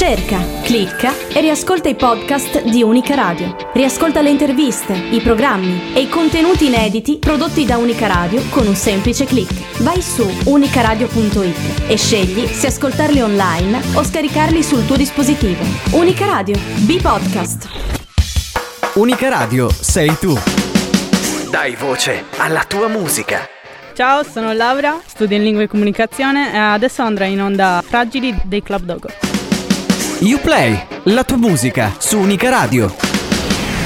Cerca, clicca e riascolta i podcast di Unica Radio. Riascolta le interviste, i programmi e i contenuti inediti prodotti da Unica Radio con un semplice click. Vai su unicaradio.it e scegli se ascoltarli online o scaricarli sul tuo dispositivo. Unica Radio, B-Podcast. Unica Radio sei tu. Dai voce alla tua musica. Ciao, sono Laura, studio in lingua e comunicazione e adesso andrà in onda Fragili dei Club Dogo. You Play, la tua musica su Unica Radio.